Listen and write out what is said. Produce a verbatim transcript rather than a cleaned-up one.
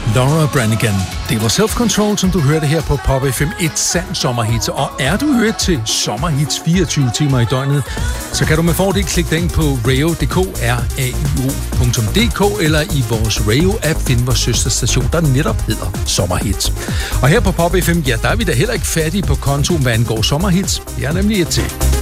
Laura Branigan. Det var Self-Control, som du hørte her på Pop F M, et sandt sommerhit. Og er du hørt til sommerhits fireogtyve timer i døgnet, så kan du med fordel klikke dig ind på radio punktum d k, r a i o punktum d k, eller i vores Radio-app finde vores søsterstation, der netop hedder Sommerhits. Og her på Pop F M, ja, der er vi da heller ikke færdige på kontoen, hvad angår sommerhits. Jeg er nemlig et til.